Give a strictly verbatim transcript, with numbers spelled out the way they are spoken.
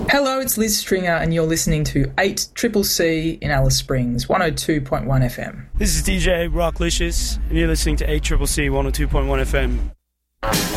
Hello, it's Liz Stringer, and you're listening to eight Triple C in Alice Springs, one oh two point one F M. This is D J Rocklicious, and you're listening to eight Triple C one oh two point one F M.